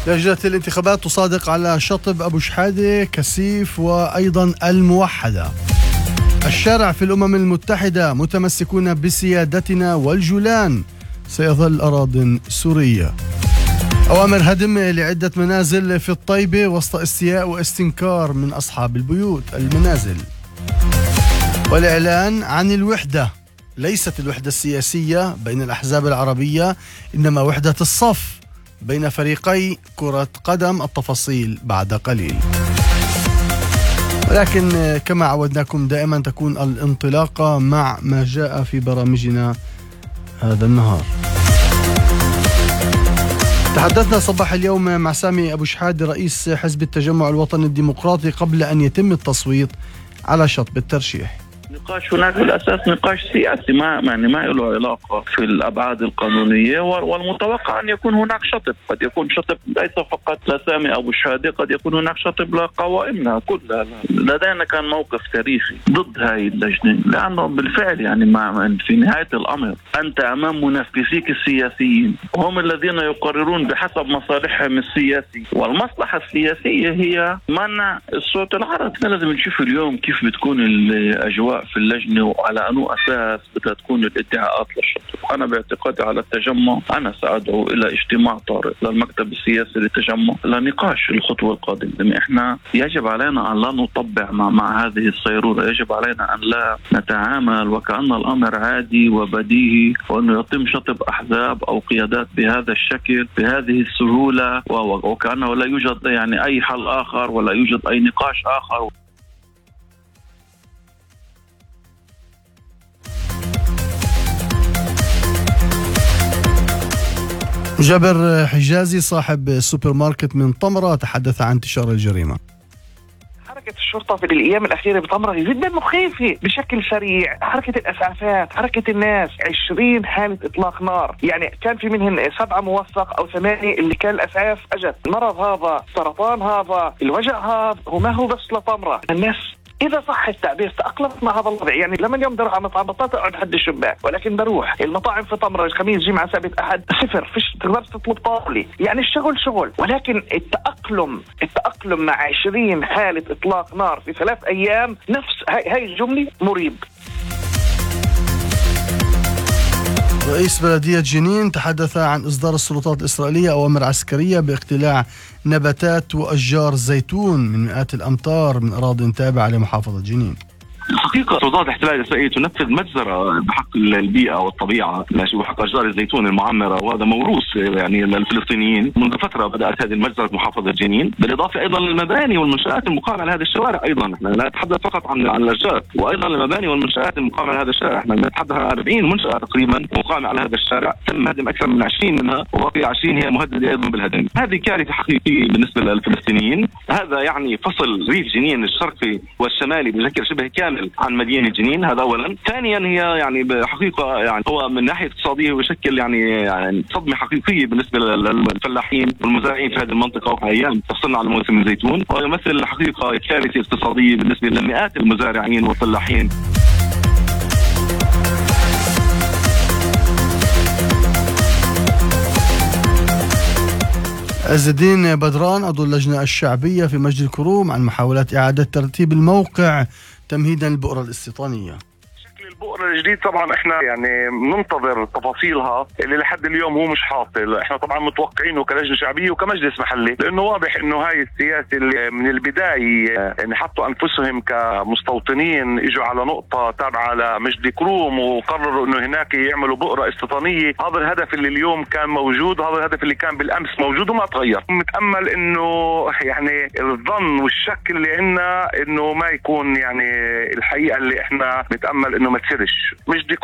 لجنة الانتخابات تصادق على شطب أبو شحادة، كسيف وأيضا الموحدة. الشارع في الأمم المتحدة: متمسكون بسيادتنا والجولان سيظل أراضٍ سورية. أوامر هدم لعدة منازل في الطيبة وسط استياء واستنكار من أصحاب البيوت المنازل. والإعلان عن الوحدة، ليست الوحدة السياسية بين الأحزاب العربية، إنما وحدة الصف بين فريقي كرة قدم. التفاصيل بعد قليل. ولكن كما عودناكم دائما تكون الانطلاقة مع ما جاء في برامجنا هذا النهار. تحدثنا صباح اليوم مع سامي أبو شحادة رئيس حزب التجمع الوطني الديمقراطي قبل أن يتم التصويت على شطب الترشيح. نقاش هناك بالأساس نقاش سياسي ما له علاقة في الأبعاد القانونية، والمتوقع أن يكون هناك شطب. قد يكون شطب ليس فقط لسامي أبو شحادة، قد يكون هناك شطب لقوائمنا كلها. لدينا كان موقف تاريخي ضد هاي اللجنة، لأنه بالفعل يعني في نهاية الأمر أنت أمام منافسيك السياسيين، هم الذين يقررون بحسب مصالحهم السياسية، والمصلحة السياسية هي منع الصوت العربي. لازم نشوف اليوم كيف بتكون الأجواء في اللجنة وعلى أنه أساس بدها تكون الادعاءات للشطب. أنا باعتقادي على التجمع أنا سأدعو إلى اجتماع طارئ للمكتب السياسي للتجمع لنقاش الخطوة القادمة، لأن إحنا يجب علينا أن لا نطبع مع هذه الصيرورة. يجب علينا أن لا نتعامل وكأن الأمر عادي وبديهي، وأنه يتم شطب أحزاب أو قيادات بهذا الشكل بهذه السهولة، وكأنه لا يوجد يعني أي حل آخر ولا يوجد أي نقاش آخر. جابر حجازي صاحب سوبر ماركت من طمرة تحدث عن انتشار الجريمة. حركة الشرطة في الأيام الأخيرة بطمرة جدا مخيفة بشكل سريع. حركة الأسعافات، حركة الناس، 20 حالة إطلاق نار، يعني كان في منهن 7 موثق أو 8 اللي كان الأسعاف أجت. المرض هذا، سرطان هذا، الوجع هذا، وما هو بس لطمرة. الناس إذا صح التعبير تأقلمت مع هذا الوضع. يعني لما اليوم بروح على مطعم بطاطا أقعد حد الشباك، ولكن بروح المطاعم في طمرة الخميس جمعة سبت أحد صفر، فيش تقدر تطلب طاولة. يعني الشغل شغل، ولكن التأقلم مع 20 حالة إطلاق نار في 3 أيام، نفس هاي الجملة مريب. رئيس بلدية جنين تحدث عن إصدار السلطات الإسرائيلية أوامر عسكرية باقتلاع نباتات وأشجار زيتون من مئات الأمتار من أراضٍ تابعة لمحافظة جنين. حقيقة سلطات الاحتلال الإسرائيلي تنفذ مجزرة بحق البيئة والطبيعة وحق أشجار الزيتون المعمرة، وهذا موروث يعني للفلسطينيين. منذ فترة بدأت هذه المجزرة في محافظة جنين، بالإضافة أيضا للمباني والمنشآت المقامة على هذا الشوارع. أيضا احنا لا نتحدث فقط عن الأشجار، وأيضا المباني والمنشآت المقامة على هذا الشارع. احنا نتحدث عن 40 منشأة تقريبا مقامة على هذا الشارع، تم هدم أكثر من 20 منها، وبقي 20 هي مهددة أيضا بالهدم. هذه كارثة حقيقية بالنسبة للفلسطينيين. هذا يعني فصل ريف جنين الشرقي والشمالي بشكل شبه كامل عن مدينة جنين. هذا أولا. ثانيا هي يعني بحقيقة يعني هو من ناحية اقتصادية وشكل يعني صدمة حقيقية بالنسبة للفلاحين والمزارعين في هذه المنطقة، وأيام تفصلنا على موسم الزيتون، ويمثل حقيقة كارثة اقتصادية بالنسبة لمئات المزارعين والفلاحين. عز الدين بدران عضو اللجنة الشعبية في مجلس الكروم عن محاولات إعادة ترتيب الموقع تمهيدا للبؤرة الاستيطانية. البؤرة الجديد طبعا احنا يعني ننتظر تفاصيلها اللي لحد اليوم هو مش حاصل. احنا طبعا متوقعينه كلجنة شعبية وكمجلس محلي، لانه واضح انه هاي السياسة اللي من البداية يعني حطوا انفسهم كمستوطنين، اجوا على نقطة تابعة لمجلس كروم وقرروا انه هناك يعملوا بؤرة استيطانية. هذا الهدف اللي اليوم كان موجود، هذا الهدف اللي كان بالامس موجود وما تغير. متأمل انه يعني الظن والشك اللي عندنا انه ما يكون يعني الحقيقة اللي احنا نتأمل انه ما تصيرش. مش